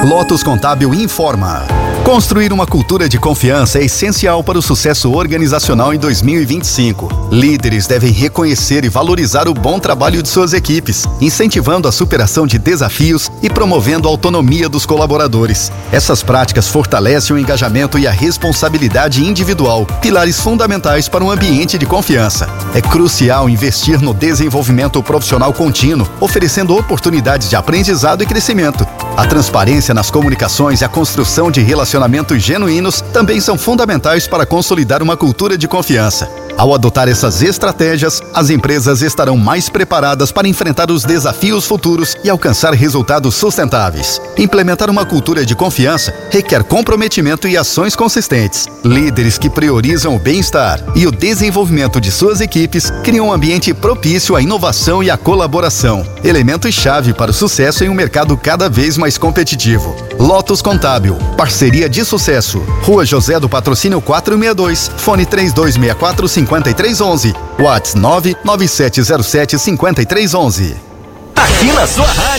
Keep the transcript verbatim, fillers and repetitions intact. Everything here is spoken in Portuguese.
Lotus Contábil informa. Construir uma cultura de confiança é essencial para o sucesso organizacional em dois mil e vinte e cinco. Líderes devem reconhecer e valorizar o bom trabalho de suas equipes, incentivando a superação de desafios e promovendo a autonomia dos colaboradores. Essas práticas fortalecem o engajamento e a responsabilidade individual, pilares fundamentais para um ambiente de confiança. É crucial investir no desenvolvimento profissional contínuo, oferecendo oportunidades de aprendizado e crescimento. A transparência nas comunicações e a construção de relacionamentos genuínos também são fundamentais para consolidar uma cultura de confiança. Ao adotar essas estratégias, as empresas estarão mais preparadas para enfrentar os desafios futuros e alcançar resultados sustentáveis. Implementar uma cultura de confiança requer comprometimento e ações consistentes. Líderes que priorizam o bem-estar e o desenvolvimento de suas equipes criam um ambiente propício à inovação e à colaboração, elementos-chave para o sucesso em um mercado cada vez mais competitivo. Lotus Contábil, parceria de sucesso. Rua José do Patrocínio quatrocentos e sessenta e dois, fone três dois seis quatro, cinco três um um, WhatsApp nove nove sete zero sete, cinco três um um. Aqui na sua rádio.